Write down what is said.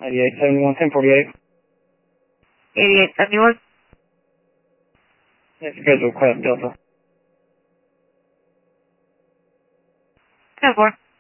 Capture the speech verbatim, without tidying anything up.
eighty-eight seventy-one, ten forty-eight. eighty-eight seventy-one. Yes, schedule class Delta. ten four.